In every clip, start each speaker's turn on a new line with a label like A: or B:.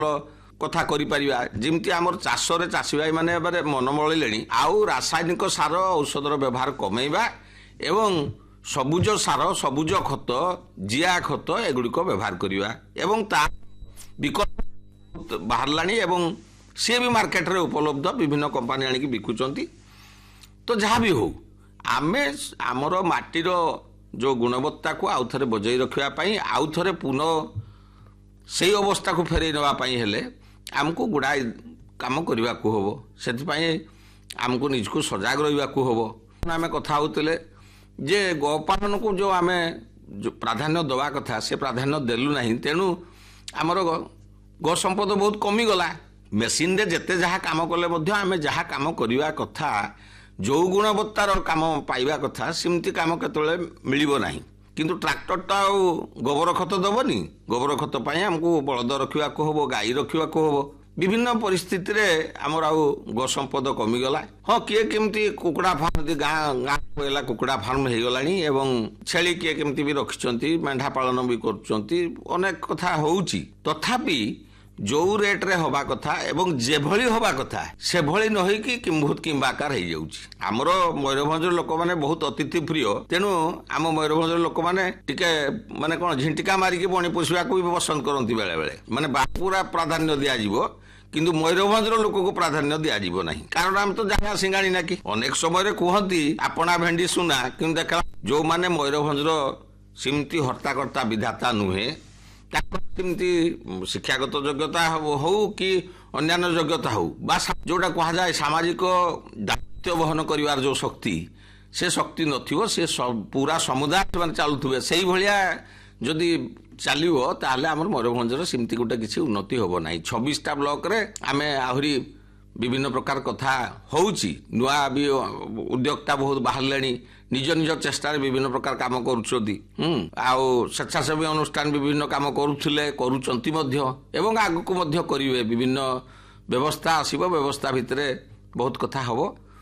A: କଥା କରିପାରିବା ଯେମିତି ଆମର ଚାଷରେ ଚାଷୀ ଭାଇ ମାନେ ମନ ବଳେଇଲେଣି ଆଉ ରାସାୟନିକ ସାର ଔଷଧର ବ୍ୟବହାର କମେଇବା ଏବଂ ସବୁଜ ସାର ସବୁଜ ଖତ ଜିଆ ଖତ ଏଗୁଡ଼ିକ ବ୍ୟବହାର କରିବା ଏବଂ ତା ବିକଳ୍ପ ବାହାରିଲାଣି ଏବଂ ସିଏ ବି ମାର୍କେଟରେ ଉପଲବ୍ଧ ବିଭିନ୍ନ କମ୍ପାନୀ ଆଣିକି ବିକୁଛନ୍ତି। ତ ଯାହା ବି ହଉ ଆମେ ଆମର ମାଟିର ଯେଉଁ ଗୁଣବତ୍ତାକୁ ଆଉ ଥରେ ବଜାଇ ରଖିବା ପାଇଁ ଆଉ ଥରେ ପୁନଃ ସେଇ ଅବସ୍ଥାକୁ ଫେରାଇ ନେବା ପାଇଁ ହେଲେ ଆମକୁ ଗୁଡ଼ାଏ କାମ କରିବାକୁ ହେବ। ସେଥିପାଇଁ ଆମକୁ ନିଜକୁ ସଜାଗ ରହିବାକୁ ହେବ। ଆମେ କଥା ହେଉଥିଲେ ଯେ ଗୋପାଳନକୁ ଯେଉଁ ଆମେ ପ୍ରାଧାନ୍ୟ ଦେବା କଥା ସେ ପ୍ରାଧାନ୍ୟ ଦେଲୁ ନାହିଁ, ତେଣୁ ଆମର ଗୋ ସମ୍ପଦ ବହୁତ କମିଗଲା। ମେସିନରେ ଯେତେ ଯାହା କାମ କଲେ ମଧ୍ୟ ଆମେ ଯାହା କାମ କରିବା କଥା ଯେଉଁ ଗୁଣବତ୍ତାର କାମ ପାଇବା କଥା ସେମିତି କାମ କେତେବେଳେ ମିଳିବ ନାହିଁ। କିନ୍ତୁ ଟ୍ରାକ୍ଟରଟା ଆଉ ଗୋବର ଖତ ଦେବନି। ଗୋବର ଖତ ପାଇଁ ଆମକୁ ବଳଦ ରଖିବାକୁ ହେବ, ଗାଈ ରଖିବାକୁ ହେବ। ବିଭିନ୍ନ ପରିସ୍ଥିତିରେ ଆମର ଆଉ ଗୋ ସମ୍ପଦ କମିଗଲା। ହଁ କିଏ କେମିତି କୁକୁଡ଼ା ଫାର୍ମ ଗାଁ ହେଲା କୁକୁଡ଼ା ଫାର୍ମ ହେଇଗଲାଣି ଏବଂ ଛେଳି କିଏ କେମିତି ବି ରଖିଛନ୍ତି, ମେଣ୍ଢା ପାଳନ ବି କରୁଛନ୍ତି, ଅନେକ କଥା ହେଉଛି। ତଥାପି ଯୋଉ ରେଟ୍ରେ ହେବା କଥା ଏବଂ ଯେଭଳି ହେବା କଥା ସେଭଳି ନ ହେଇକି ବହୁତ କିମ୍ବାକାର ହେଇଯାଉଛି। ଆମର ମୟୂରଭଞ୍ଜର ଲୋକମାନେ ବହୁତ ଅତିଥି ପ୍ରିୟ, ତେଣୁ ଆମ ମୟୂରଭଞ୍ଜର ଲୋକମାନେ ଟିକେ ମାନେ କ'ଣ ଝିଣ୍ଟିକା ମାରିକି ବଣି ପୋଷିବାକୁ ବି ପସନ୍ଦ କରନ୍ତି। ବେଳେ ବେଳେ ମାନେ ପୁରା ପ୍ରାଧାନ୍ୟ ଦିଆଯିବ କିନ୍ତୁ ମୟୂରଭଞ୍ଜର ଲୋକକୁ ପ୍ରାଧାନ୍ୟ ଦିଆଯିବ ନାହିଁ। କାରଣ ଆମେ ତ ଜାଗା ସିଙ୍ଗାଣି ନାକି ଅନେକ ସମୟରେ କୁହନ୍ତି ଆପଣା ଭେଣ୍ଡି ସୁନା, କିନ୍ତୁ ଦେଖ ଯୋଉମାନେ ମୟୂରଭଞ୍ଜର ସେମିତି ହର୍ତ୍ତାକର୍ତ୍ତା ବିଧାତା ନୁହେଁ, ସେମିତି ଶିକ୍ଷାଗତ ଯୋଗ୍ୟତା ହଉ କି ଅନ୍ୟାନ୍ୟ ଯୋଗ୍ୟତା ହଉ ବା ଯୋଉଟା କୁହାଯାଏ ସାମାଜିକ ଦାୟିତ୍ୱ ବହନ କରିବାର ଯୋଉ ଶକ୍ତି, ସେ ଶକ୍ତି ନଥିବ, ସେ ପୁରା ସମୁଦାୟ ସେମାନେ ଚାଲୁଥିବେ ସେଇଭଳିଆ ଯଦି ଚାଲିବ ତାହେଲେ ଆମର ମୟୂରଭଞ୍ଜର ସେମିତି ଗୋଟେ କିଛି ଉନ୍ନତି ହେବ ନାହିଁ। 26ଟା ବ୍ଲକରେ ଆମେ ଆହୁରି ବିଭିନ୍ନ ପ୍ରକାର କଥା ହେଉଛି, ନୂଆ ବି ଉଦ୍ୟୋକ୍ତା ବହୁତ ବାହାରିଲେଣି, ନିଜ ନିଜ ଚେଷ୍ଟାରେ ବିଭିନ୍ନ ପ୍ରକାର କାମ କରୁଛନ୍ତି। ଆଉ ସ୍ୱେଚ୍ଛାସେବୀ ଅନୁଷ୍ଠାନ ବିଭିନ୍ନ କାମ କରୁଥିଲେ, କରୁଛନ୍ତି ମଧ୍ୟ ଏବଂ ଆଗକୁ ମଧ୍ୟ କରିବେ। ବିଭିନ୍ନ ବ୍ୟବସ୍ଥା ଆସିବ, ବ୍ୟବସ୍ଥା ଭିତରେ ବହୁତ କଥା ହେବ।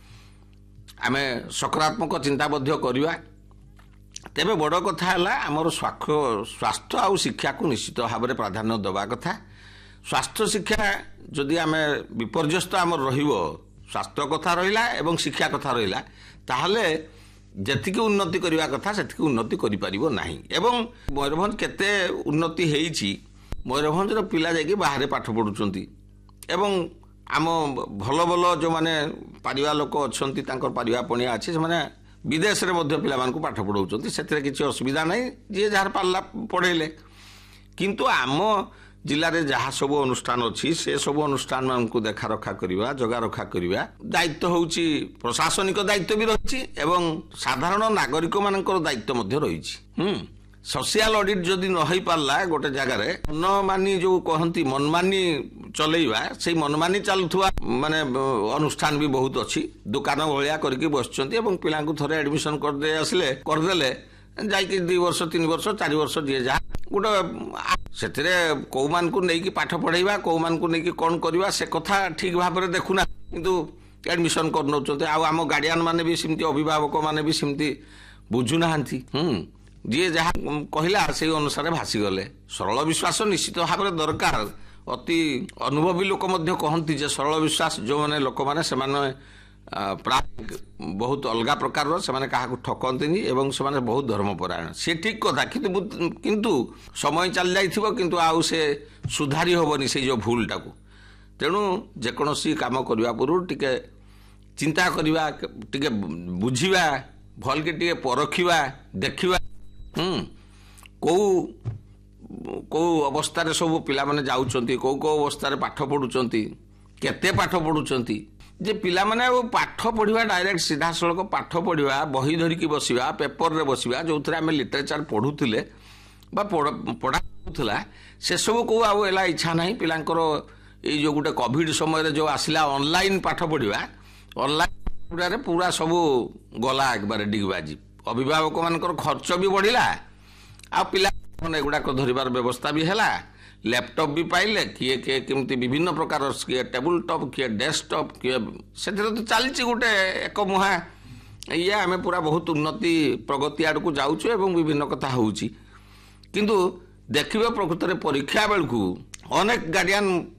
A: ଆମେ ସକାରାତ୍ମକ ଚିନ୍ତା ମଧ୍ୟ କରିବା। ତେବେ ବଡ଼ କଥା ହେଲା ଆମର ସ୍ୱାସ୍ଥ୍ୟ ଆଉ ଶିକ୍ଷାକୁ ନିଶ୍ଚିତ ଭାବରେ ପ୍ରାଧାନ୍ୟ ଦେବା କଥା। ସ୍ୱାସ୍ଥ୍ୟ ଶିକ୍ଷା ଯଦି ଆମେ ବିପର୍ଯ୍ୟସ୍ତ ଆମର ରହିବ, ସ୍ୱାସ୍ଥ୍ୟ କଥା ରହିଲା ଏବଂ ଶିକ୍ଷା କଥା ରହିଲା, ତାହେଲେ ଯେତିକି ଉନ୍ନତି କରିବା କଥା ସେତିକି ଉନ୍ନତି କରିପାରିବ ନାହିଁ। ଏବଂ ମୟୂରଭଞ୍ଜ କେତେ ଉନ୍ନତି ହେଇଛି, ମୟୂରଭଞ୍ଜର ପିଲା ଯାଇକି ବାହାରେ ପାଠ ପଢ଼ୁଛନ୍ତି ଏବଂ ଆମ ଭଲ ଭଲ ଯେଉଁମାନେ ପାରିବା ଲୋକ ଅଛନ୍ତି, ତାଙ୍କର ପାରିବା ପଣିଆ ଅଛି, ସେମାନେ ବିଦେଶରେ ମଧ୍ୟ ପିଲାମାନଙ୍କୁ ପାଠ ପଢ଼ାଉଛନ୍ତି। ସେଥିରେ କିଛି ଅସୁବିଧା ନାହିଁ, ଯିଏ ଯାହାର ପାରିଲା ପଢ଼େଇଲେ। କିନ୍ତୁ ଆମ ଜିଲ୍ଲାରେ ଯାହା ସବୁ ଅନୁଷ୍ଠାନ ଅଛି ସେ ସବୁ ଅନୁଷ୍ଠାନ ମାନଙ୍କୁ ଦେଖା ରଖା କରିବା, ଜଗା ରଖା କରିବା ଦାୟିତ୍ୱ ହେଉଛି ପ୍ରଶାସନିକ ଦାୟିତ୍ୱ ବି ରହିଛି ଏବଂ ସାଧାରଣ ନାଗରିକ ମାନଙ୍କର ଦାୟିତ୍ୱ ମଧ୍ୟ ରହିଛି। ସୋସିଆଲ ଅଡିଟ୍ ଯଦି ନ ହେଇପାରିଲା ଗୋଟେ ଜାଗାରେ, ମନମାନି ଯୋଉ କହନ୍ତି ମନମାନି ଚଲେଇବା, ସେଇ ମନମାନି ଚାଲୁଥିବା ମାନେ ଅନୁଷ୍ଠାନ ବି ବହୁତ ଅଛି। ଦୋକାନ ଭଳିଆ କରିକି ବସିଛନ୍ତି ଏବଂ ପିଲାଙ୍କୁ ଥରେ ଆଡମିସନ କରିଦେଲେ ଯାଇକି 2 ବର୍ଷ 3 ବର୍ଷ 4 ବର୍ଷ ଯିଏ ଯାହା ଗୋଟେ ସେଥିରେ କୋଉମାନଙ୍କୁ ନେଇକି ପାଠ ପଢେଇବା, କୋଉମାନଙ୍କୁ ନେଇକି କ'ଣ କରିବା ସେ କଥା ଠିକ ଭାବରେ ଦେଖୁନା, କିନ୍ତୁ ଆଡମିସନ କରିନେଉଛନ୍ତି। ଆଉ ଆମ ଗାର୍ଡିଆନ ମାନେ ବି ସେମିତି, ଅଭିଭାବକ ମାନେ ବି ସେମିତି ବୁଝୁନାହାନ୍ତି। ଯିଏ ଯାହା କହିଲା ସେଇ ଅନୁସାରେ ଭାସିଗଲେ। ସରଳ ବିଶ୍ୱାସ ନିଶ୍ଚିତ ଭାବରେ ଦରକାର। ଅତି ଅନୁଭବୀ ଲୋକ ମଧ୍ୟ କହନ୍ତି ଯେ ସରଳ ବିଶ୍ୱାସ ଯେଉଁମାନେ ଲୋକମାନେ ସେମାନେ ପ୍ରାୟ ବହୁତ ଅଲଗା ପ୍ରକାରର, ସେମାନେ କାହାକୁ ଠକନ୍ତିନି ଏବଂ ସେମାନେ ବହୁତ ଧର୍ମପରାୟଣ। ସେ ଠିକ କଥା, କିନ୍ତୁ ସମୟ ଚାଲି ଯାଇଥିବ, କିନ୍ତୁ ଆଉ ସେ ସୁଧାରି ହେବନି ସେଇ ଯେଉଁ ଭୁଲଟାକୁ। ତେଣୁ ଯେକୌଣସି କାମ କରିବା ପୂର୍ବରୁ ଟିକେ ଚିନ୍ତା କରିବା, ଟିକେ ବୁଝିବା, ଭଲକି ଟିକେ ପରଖିବା, ଦେଖିବା କୋଉ ଅବସ୍ଥାରେ ସବୁ ପିଲାମାନେ ଯାଉଛନ୍ତି, କୋଉ ଅବସ୍ଥାରେ ପାଠ ପଢୁଛନ୍ତି, କେତେ ପାଠ ପଢୁଛନ୍ତି। ଯେ ପିଲାମାନେ ଆଉ ପାଠ ପଢିବା ଡାଇରେକ୍ଟ ସିଧାସଳଖ ପାଠ ପଢିବା, ବହି ଧରିକି ବସିବା, ପେପରରେ ବସିବା, ଯୋଉଥିରେ ଆମେ ଲିଟରେଚର ପଢୁଥିଲେ ବା ପଢା ହେଉଥିଲା, ସେସବୁକୁ ଆଉ ହେଲା ଇଚ୍ଛା ନାହିଁ ପିଲାଙ୍କର। ଏଇ ଯୋଉ ଗୋଟେ କୋଭିଡ ସମୟରେ ଯୋଉ ଆସିଲା ଅନଲାଇନ ପାଠ ପଢିବା, ଅନଲାଇନ ପୁରା ସବୁ ଗଲା ଏକବାରେ ଡିଗବାଜି। ଅଭିଭାବକ ମାନଙ୍କର ଖର୍ଚ୍ଚ ବି ବଢିଲା ଆଉ ପିଲା ଏଗୁଡାକ ଧରିବାର ବ୍ୟବସ୍ଥା ବି ହେଲା। ଲ୍ୟାପଟପ୍ ବି ପାଇଲେ, କିଏ କେମିତି ବିଭିନ୍ନ ପ୍ରକାର, କିଏ ଟେବୁଲ ଟପ୍, କିଏ ଡେସ୍କଟପ୍, କିଏ ସେଥିରେ ତ ଚାଲିଛି ଗୋଟେ ଏକ ମୁହାଁ ଇଏ। ଆମେ ପୁରା ବହୁତ ଉନ୍ନତି ପ୍ରଗତି ଆଡ଼କୁ ଯାଉଛୁ ଏବଂ ବିଭିନ୍ନ କଥା ହେଉଛି। କିନ୍ତୁ ଦେଖିବେ ପ୍ରକୃତରେ ପରୀକ୍ଷା ବେଳକୁ ଅନେକ ଗାର୍ଡିଆନ